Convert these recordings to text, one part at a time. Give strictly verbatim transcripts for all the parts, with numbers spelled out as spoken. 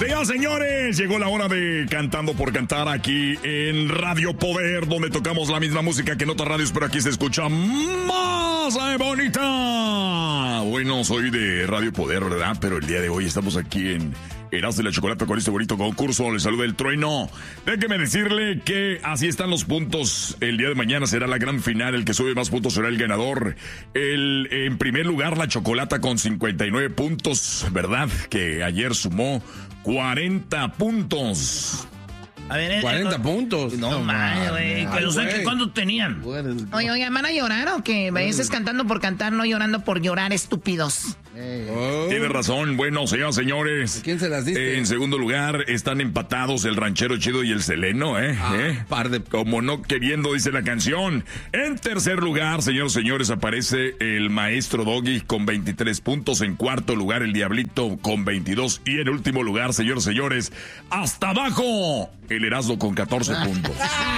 días, señores. Llegó la hora de Cantando por Cantar aquí en Radio Poder, donde tocamos la misma música que en otras radios, pero aquí se escucha más eh, bonita. Bueno, soy de Radio Poder, ¿verdad? Pero el día de hoy estamos aquí en Erasmo y la Chocolata con este bonito concurso. Les saluda el Trueno. Déjeme decirle que así están los puntos. El día de mañana será la gran final. El que sube más puntos será el ganador. El, en primer lugar, la Chocolata con cincuenta y nueve puntos, ¿verdad? Que ayer sumó cuarenta puntos. A ver, cuarenta eh, puntos. No, no mames, güey. Que no sé que cuántos tenían. Oye, oye, ¿van a llorar o qué? Vayan cantando por cantar, no llorando por llorar, estúpidos. Oh. Tiene razón. Bueno, señoras, señores. ¿Quién se las diste? Eh, en segundo lugar están empatados el Ranchero Chido y el Seleno, ¿eh? Ah, ¿Eh? Par de... Como no queriendo, dice la canción. En tercer lugar, señores, señores, aparece el Maestro Doggy con veintitrés puntos. En cuarto lugar, el Diablito con veintidós. Y en último lugar, señores, señores, hasta abajo, el Erasmo con catorce puntos.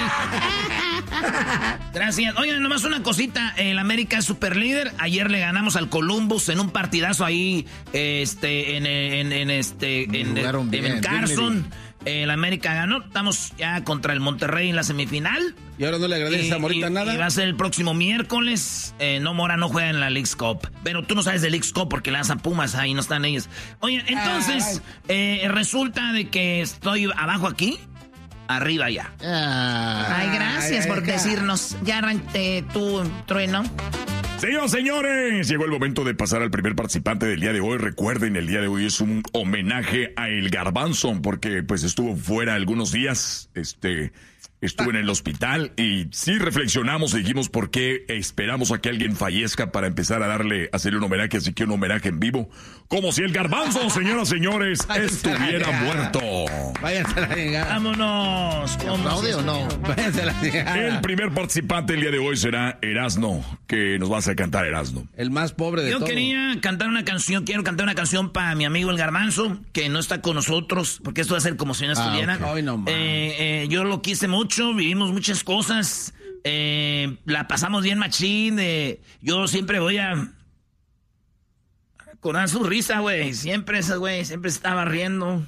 Gracias. Oigan, nomás una cosita. El América es super líder. Ayer le ganamos al Columbus en un partidazo ahí, este, en, en, en este, en, en, bien, en Carson. El América ganó. Estamos ya contra el Monterrey en la semifinal. Y ahora no le agradeces a Morita y, nada. Y va a ser el próximo miércoles. Eh, no, Mora no juega en la Leagues Cup. Pero tú no sabes de Leagues Cup porque le das a Pumas, ahí no están ellos. Oye, entonces, eh, resulta de que estoy abajo aquí. Arriba ya. Ay, gracias ay, por ay, decirnos. Ya arranqué tú, Trueno. Señoras, señores, llegó el momento de pasar al primer participante del día de hoy. Recuerden, el día de hoy es un homenaje a El Garbanzo, porque pues estuvo fuera algunos días, este... Estuve en el hospital y sí reflexionamos y dijimos por qué esperamos a que alguien fallezca para empezar a darle, hacerle un homenaje, así que un homenaje en vivo. Como si el Garbanzo, señoras, señores, estuviera muerto. Váyanse a la llegada. Vámonos. ¿Aplaude o no? Váyanse a la llegada. El primer participante el día de hoy será Erasmo, que nos vas a cantar, Erasmo. El más pobre de Yo todos. Yo quería cantar una canción, quiero cantar una canción para mi amigo el Garbanzo, que no está con nosotros, porque esto va a ser como si no estuviera. Ah, okay. no, eh, eh, yo lo quise mucho. Vivimos muchas cosas, eh, la pasamos bien machín, eh, yo siempre voy a recordar su risa, güey, siempre esa, güey, siempre estaba riendo.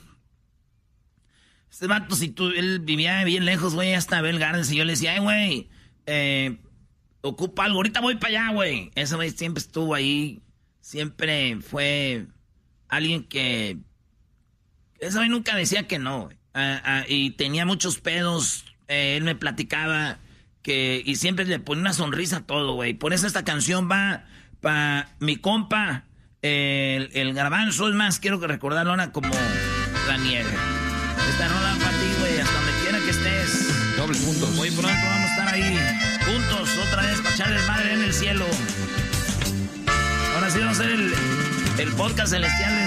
Este vato, si tú, él vivía bien lejos, güey, hasta Bell Gardens, y yo le decía, ay, güey, eh, ocupa algo, ahorita voy para allá, güey. Ese güey siempre estuvo ahí, siempre fue alguien que, ese güey nunca decía que no, güey, uh, uh, y tenía muchos pedos. Eh, él me platicaba que... Y siempre le pone una sonrisa a todo, güey. Por eso esta canción va para mi compa, eh, el, el Garbanzo. Es más, quiero que recordarlo ahora como la nieve. Esta rola para ti, güey, hasta donde quiera que estés. Doble puntos. Muy pronto vamos a estar ahí, juntos, otra vez, para echarles madre en el cielo. Ahora sí vamos a hacer el, el podcast celestial